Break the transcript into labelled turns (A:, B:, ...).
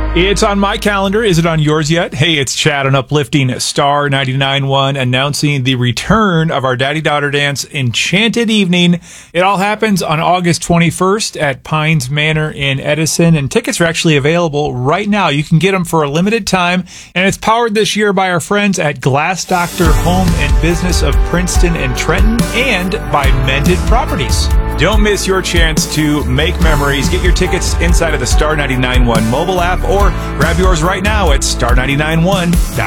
A: It's on my calendar. Is it on yours yet? Hey, it's Chad on Uplifting Star 99.1 announcing the return of our Daddy-Daughter Dance Enchanted Evening. It all happens on August 21st at Pines Manor in Edison, and tickets are actually available right now. You can get them for a limited time, and it's powered this year by our friends at Glass Doctor Home and Business of Princeton and Trenton and by Mended Properties. Don't miss your chance to make memories. Get your tickets inside of the Star 99.1 mobile app or grab yours right now at star991.com.